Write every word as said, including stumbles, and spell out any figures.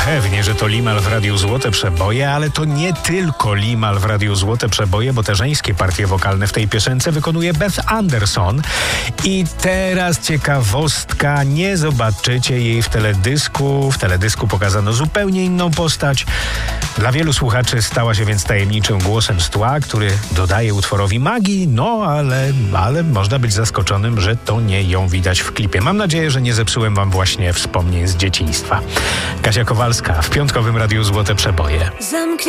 Pewnie, że to Limal w Radiu Złote Przeboje, ale to nie tylko Limal w Radiu Złote Przeboje, bo te żeńskie partie wokalne w tej piosence wykonuje Beth Anderson. I teraz ciekawostka, nie zobaczycie jej w teledysku. W teledysku pokazano zupełnie inną postać. Dla wielu słuchaczy stała się więc tajemniczym głosem z tła, który dodaje utworowi magii, no ale, ale można być zaskoczonym, że to nie ją widać w klipie. Mam nadzieję, że nie zepsułem wam właśnie wspomnień z dzieciństwa. Kasia Kowalska w piątkowym Radiu Złote Przeboje.